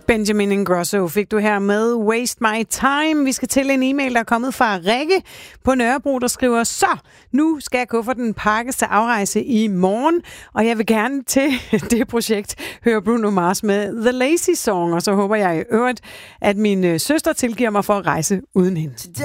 Benjamin Ingrosso fik du her med Waste My Time. Vi skal til en e-mail, der er kommet fra Rikke på Nørrebro, der skriver, så nu skal jeg kufferten pakkes til afrejse i morgen, og jeg vil gerne til det projekt høre Bruno Mars med The Lazy Song, og så håber jeg i øvrigt, at min søster tilgiver mig for at rejse uden hende.